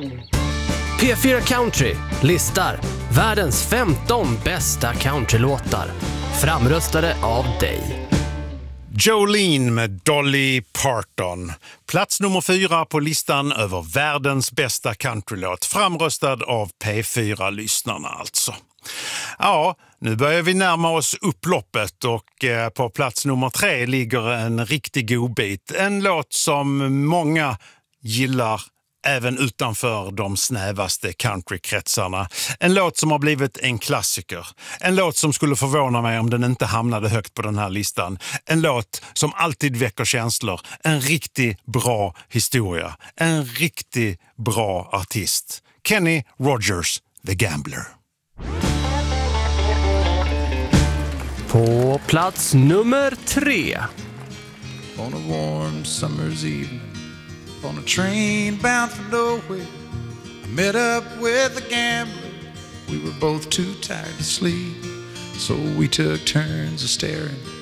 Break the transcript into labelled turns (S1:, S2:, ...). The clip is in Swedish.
S1: P4 Country listar världens 15 bästa countrylåtar, framröstade av dig.
S2: Jolene med Dolly Parton. Plats nummer 4 på listan över världens bästa countrylåt, framröstad av P4-lyssnarna alltså. Ja, nu börjar vi närma oss upploppet och på plats nummer 3 ligger en riktig godbit. En låt som många gillar även utanför de snävaste countrykretsarna. En låt som har blivit en klassiker. En låt som skulle förvåna mig om den inte hamnade högt på den här listan. En låt som alltid väcker känslor. En riktigt bra historia. En riktigt bra artist. Kenny Rogers, The Gambler.
S1: På plats nummer 3.
S3: On a warm summer's evening, on a train bound for nowhere, I met up with a gambler. We were both too tired to sleep, so we took turns of staring